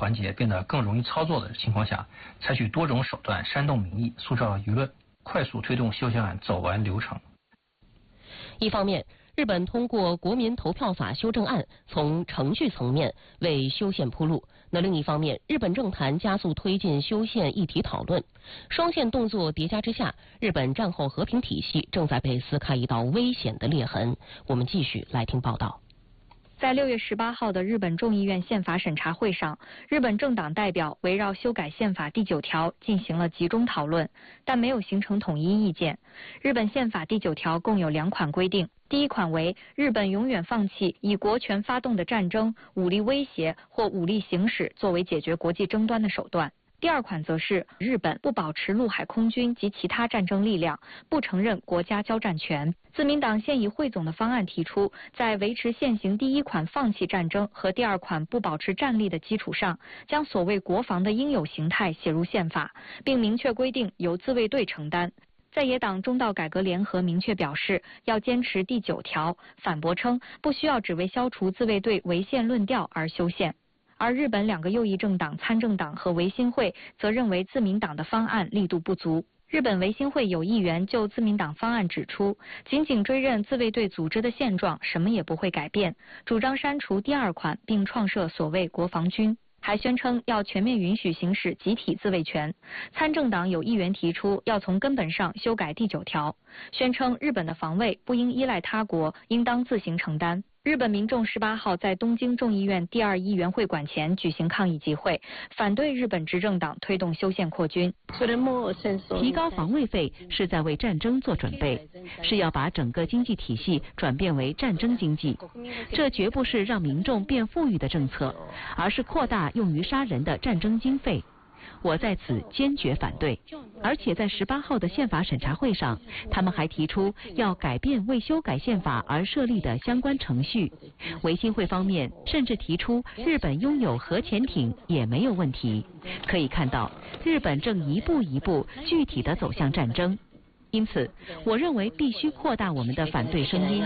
环节变得更容易操作的情况下，采取多种手段煽动民意，塑造舆论，快速推动修宪案走完流程。 一方面，日本通过国民投票法修正案从程序层面为修宪铺路。那另一方面，日本政坛加速推进修宪议题讨论，双线动作叠加之下，日本战后和平体系正在被撕开一道危险的裂痕。我们继续来听报道。 在6月18号的日本众议院宪法审查会上，日本政党代表围绕修改宪法第9条进行了集中讨论，但没有形成统一意见。日本宪法第9条共有2款规定，第1款为日本永远放弃以国权发动的战争、武力威胁或武力行使作为解决国际争端的手段。第2款则是日本不保持陆海空军及其他战争力量，不承认国家交战权。自民党现以汇总的方案提出，在维持现行第1款放弃战争和第2款不保持战力的基础上，将所谓国防的应有形态写入宪法，并明确规定由自卫队承担。在野党中道改革联合明确表示要坚持第9条，反驳称不需要只为消除自卫队违宪论调而修宪。而日本2个右翼政党参政党和维新会则认为自民党的方案力度不足。日本维新会有议员就自民党方案指出，仅仅追认自卫队组织的现状，什么也不会改变，主张删除第2款并创设所谓国防军。还宣称要全面允许行使集体自卫权。参政党有议员提出要从根本上修改第9条，宣称日本的防卫不应依赖他国，应当自行承担。日本民众18号在东京众议院第2议员会馆前举行抗议集会，反对日本执政党推动修宪扩军。 提高防卫费是在为战争做准备，是要把整个经济体系转变为战争经济。这绝不是让民众变富裕的政策，而是扩大用于杀人的战争经费。我在此坚决反对。而且在18号的宪法审查会上，他们还提出要改变为修改宪法而设立的相关程序。维新会方面甚至提出日本拥有核潜艇也没有问题。可以看到，日本正一步一步具体地走向战争。因此，我认为必须扩大我们的反对声音。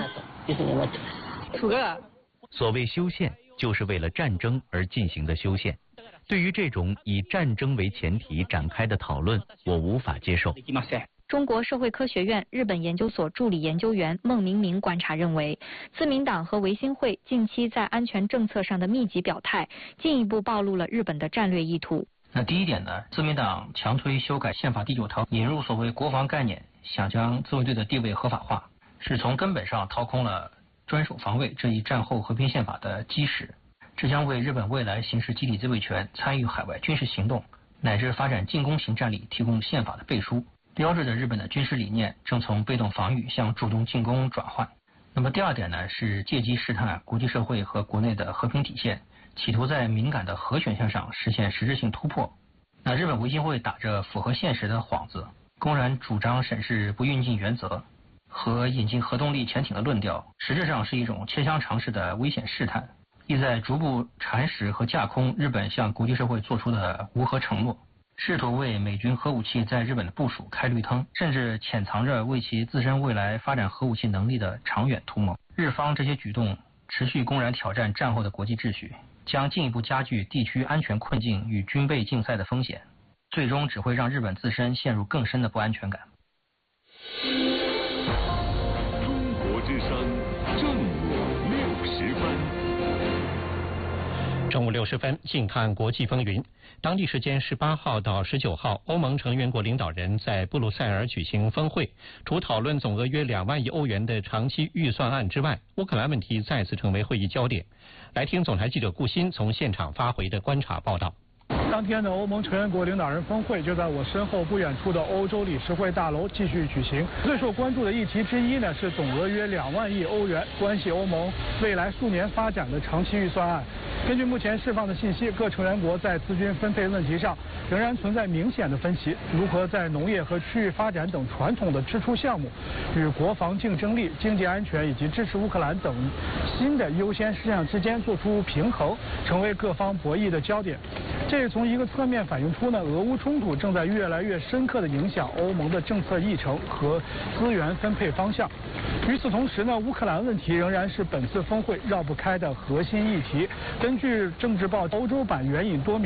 所谓修宪，就是为了战争而进行的修宪。对于这种以战争为前提展开的讨论，我无法接受。 中国社会科学院日本研究所助理研究员孟明明观察认为，自民党和维新会近期在安全政策上的密集表态，进一步暴露了日本的战略意图。 那第一点呢，自民党强推修改宪法第9条，引入所谓国防概念，想将自卫队的地位合法化，是从根本上掏空了专属防卫这一战后和平宪法的基石。这将为日本未来行使集体自卫权、参与海外军事行动乃至发展进攻型战力提供宪法的背书，标志着日本的军事理念正从被动防御向主动进攻转换。那么第2点呢，是借机试探国际社会和国内的和平体现，企图在敏感的核选项上实现实质性突破。那日本维新会打着符合现实的幌子，公然主张审视不运进原则和引进核动力潜艇的论调，实质上是一种切香肠式的危险试探，意在逐步蚕食和架空日本向国际社会做出的无核承诺，试图为美军核武器在日本的部署开绿灯，甚至潜藏着为其自身未来发展核武器能力的长远图谋。日方这些举动持续公然挑战战后的国际秩序，将进一步加剧地区安全困境与军备竞赛的风险，最终只会让日本自身陷入更深的不安全感。 中国之声正午60分。 正午60分，近看国际风云。当地时间18号到19号，欧盟成员国领导人在布鲁塞尔举行峰会，除讨论总额约2万亿欧元的长期预算案之外，乌克兰问题再次成为会议焦点。来听总台记者顾鑫从现场发回的观察报道。 当天的欧盟成员国领导人峰会就在我身后不远处的欧洲理事会大楼继续举行。最受关注的议题之一呢，是总额约2万亿欧元，关系欧盟未来数年发展的长期预算案。根据目前释放的信息，各成员国在资金分配问题上仍然存在明显的分歧。如何在农业和区域发展等传统的支出项目与国防竞争力、经济安全以及支持乌克兰等新的优先事项之间做出平衡，成为各方博弈的焦点。这也从一个侧面反映出呢，俄乌冲突正在越来越深刻地影响欧盟的政策议程和资源分配方向。与此同时呢，乌克兰问题仍然是本次峰会绕不开的核心议题。根据政治报欧洲版援引多名